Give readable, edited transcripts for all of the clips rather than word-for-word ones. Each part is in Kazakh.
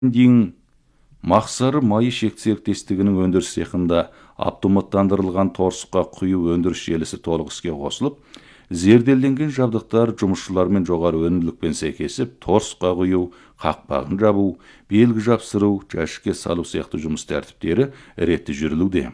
дейін Мақсары майы серіктестігінің өндіріс цехында автоматтандырылған торсыққа құю өндіріс желісі толық іске қосылып, зерделенген жабдықтар жұмысшылармен жоғары өнімділікпен сәйкесіп, торсыққа құю, қақпағын жабу, белгі жапсыру, жәшікке салу сияқты жұмыс тәртіптері ретті жүрілуде.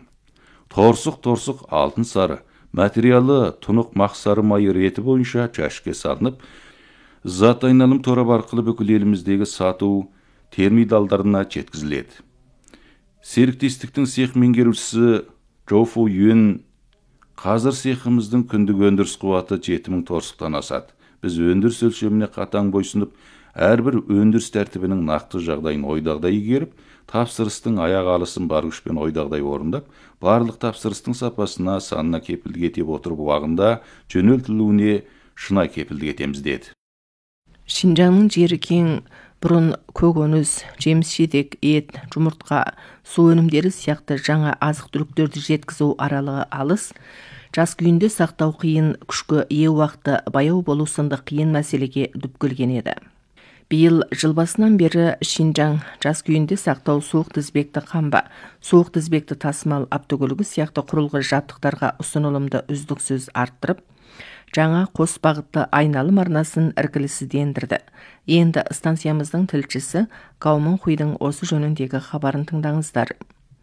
Торсық алтын сары, материалы тұнық мақсары майы реті бойынша жәшікке салынып, зат айналым торабы арқылы бүкіл еліміздегі сату терминалдарына жеткізіледі. Серіктестіктің цех меңгерушісі Жофу Юен: қазір цехымыздың күндік өндіріс қуаты 7000 торсықтан асады. Біз өндіріс өлшеміне қатаң бойсынып, әрбір өндіріс тәртібінің нақты жағдайын ойдағыдай игеріп, тапсырыстың аяқ алысын бар күшпен ойдағыдай орындап, барлық тапсырыстың сапасына, санына кепілдік ете отырып, уағында жөнелтілуіне шынайы кепілдік етеміз деді. Шинжаңның жері кең, бұрын көкөніс, жеміс-жидек, ет, жұмыртқа, су өнімдері сияқты жаңа азық-түліктерді жеткізу аралығы алыс, жас күйінде сақтау қиын, күшке ие уақыты баяу болу сынды қиын мәселеге дүп келген еді. Биыл жыл басынан бері Шинжаң жас күйінде сақтау, суық тізбекті қамба, суық тізбекті тасымал автокөлігі сияқты құрылғы жабдықтарға ұсынылымды үздіксіз арттырып, жаңа қос бағытты айналым арнасын іркілісіздендірді. Енді станциямыздың тілшісі Гаумын Хуйдың осы жөніндегі хабарын тыңдаңыздар.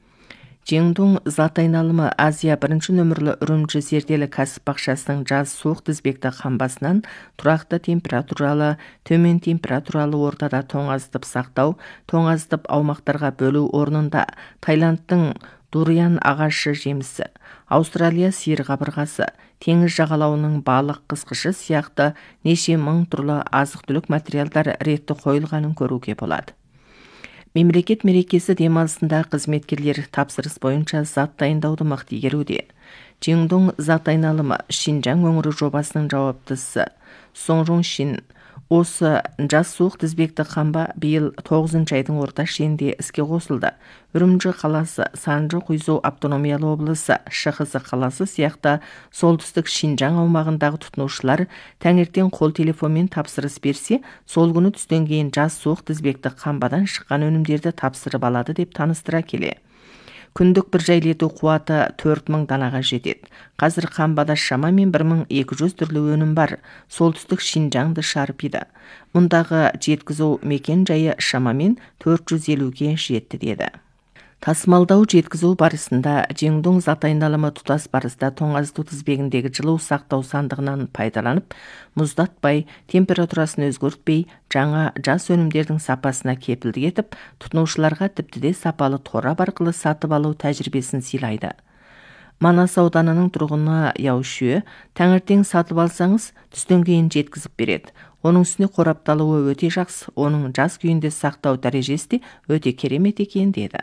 Жеңдун зат айналымы Азия бірінші нөмірлі үрімжі зерделі кәсіп бақшасының жаз суық тізбекті қамбасынан тұрақты температуралы, төмен температуралы ортада тоңазытып сақтау, тоңазытып аумақтарға бөлу орнында Таиландтың дуриан ағашы жемісі, Аустралия сиыр қабырғасы, теңіз жағалауының балық қысқышы сияқты неше мың түрлі азық-түлік материалдар ретті қойылғанын көруге болады. Мемлекет мерекесі демалысында қызметкерлер тапсырыс бойынша зат дайындауды мықты игеруде. Жеңдун зат айналымы Шинжаң өңірі жобасының жауаптысы Соңжун Шин: осы жас суық тізбекті қамба биыл 9 айдың орта шенде іске қосылды. Үрімжі қаласы, Санжы Құйзу автономиялы облысы, Шықызы қаласы сияқты солтүстік Шинжаң аумағындағы тұтынушылар таңертең қол телефонмен тапсырыс берсе, сол күні түстен кейін жас суық тізбекті қамбадан шыққан өнімдерді тапсырып алады деп таныстыра келе. Күндік бір жайлету қуаты 4000 данаға жетеді. Қазір қамбада шамамен 1200 түрлі өнім бар. Солтүстік Шинжаңды шарпиды. Мұндағы жеткізу мекен жайы шамамен 450-ге жетті деді. Тасымалдау жеткізу барысында Жеңдун зат айналымы тұтас барыста тоңазыту тізбегіндегі жылу сақтау сандығынан пайдаланып, мұздатпай, температурасын өзгертпей, жаңа жас өнімдердің сапасына кепілдік етіп, тұтынушыларға тіпті де сапалы торап арқылы сатып алу тәжірибесін сыйлайды. Манас ауданының тұрғыны Яушуе: таңертең сатып алсаңыз, түстен кейін жеткізіп береді. Оның үстіне қорапталуы өте жақсы, оның жас күйінде сақтау дәрежесі де өте керемет екен деді.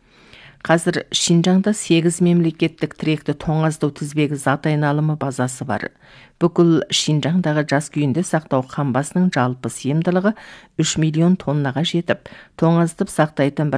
Қазір Шинжаңда 8 мемлекеттік тіректі тоңазыту тізбегі зат айналымы базасы бар. Бүкіл Шинжаңдағы жас күйінде сақтау қамбасының жалпы сыйымдылығы 3 миллион тоннаға жетіп, тоңазытып сақтайтын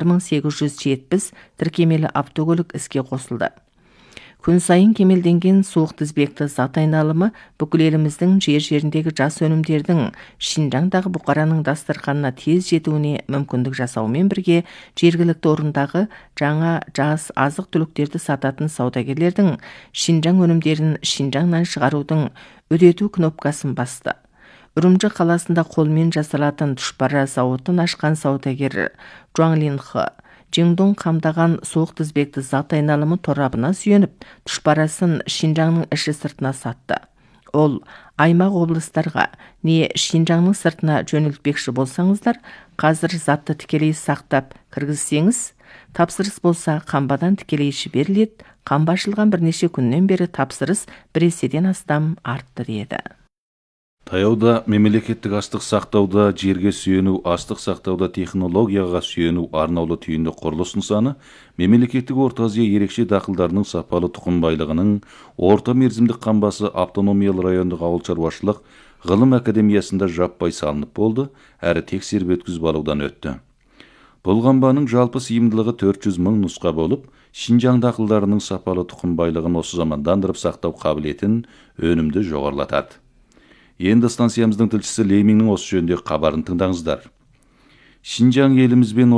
1870 тіркемелі автокөлік іске қосылды. Күн сайын кемелденген суық тізбекті зат айналымы бүкіл еліміздің жер-жеріндегі жас өнімдердің Шинжаңдағы бұқараның дастарханына тез жетуіне мүмкіндік жасаумен бірге, жергілікті орындағы жаңа жас азық-түліктерді сататын саудагерлердің Шинжаң өнімдерін Шинжаңнан шығарудың үдету кнопкасын басты. Үрімжі қаласында қолмен жасалатын тұшпара зауытын ашқан саудагер Жуанлин Хы Жеңдун қамдаған суық тізбекті зат айналымы торабына сүйеніп, тұшпарасын Шинжаңның іші сыртына сатты. Ол аймақ облыстарға не Шинжаңның сыртына жөнелтпекші болсаңыздар, қазір затты тікелей сақтап кіргізсеңіз, тапсырыс болса қамбадан тікелей жіберіледі. Қамба ашылған бірнеше күннен бері тапсырыс еседен астам артты деді. Таяуда мемлекеттік астық сақтауда жерге сүйену, астық сақтауда технологияға сүйену арнаулы түйінді құрылыс нысаны мемлекеттік Орта Азия ерекше дақылдарының сапалы тұқым байлығының орта мерзімдік қамбасы автономиялы райондық ауыл шаруашылық ғылым академиясында жаппай салынып болды, әрі тексеріп өткізіп алудан өтті. Бұл қамбаның жалпы сыйымдылығы 400 мың нұсқа болып, Шинжаң дақылдарының сапалы тұқым байлығын осы замандандырып сақтау қабілетін өнімді жоғарылатады. Енді станциямыздың тілшісі Лейминнің осы жөнінде хабарын тыңдаңыздар. Шинжаң елімізбен